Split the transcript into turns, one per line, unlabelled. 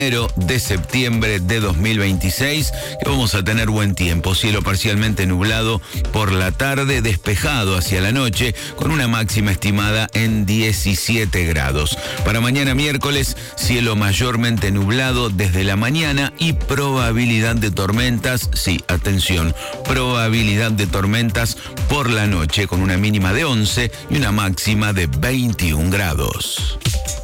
de septiembre de 2026, que vamos a tener buen tiempo, cielo parcialmente nublado por la tarde, despejado hacia la noche, con una máxima estimada en 17 grados. Para mañana miércoles, cielo mayormente nublado desde la mañana y probabilidad de tormentas, sí, atención, probabilidad de tormentas por la noche, con una mínima de 11 y una máxima de 21 grados.